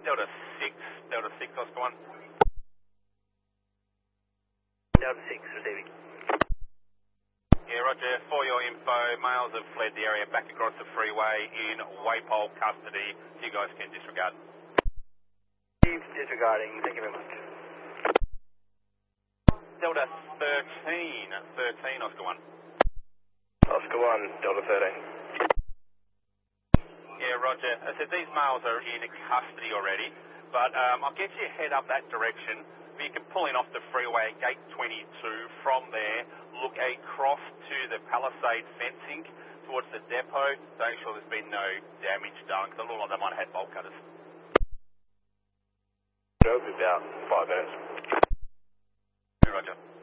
Delta 6, Oscar 1. Delta 6, receiving. Yeah, roger. For your info, males have fled the area back across the freeway in Waypole custody. You guys can disregard. Disregarding, thank you very much. Delta 13, Oscar 1. Oscar 1, Delta 13. Yeah, roger. I said these males are in custody already, but I'll get you head up that direction. You can pull in off the freeway at gate 22. From there, look across to the Palisade fencing towards the depot. Make sure there's been no damage done, because it looked like they might have had bolt cutters. Drove about 5 minutes. Yeah, roger.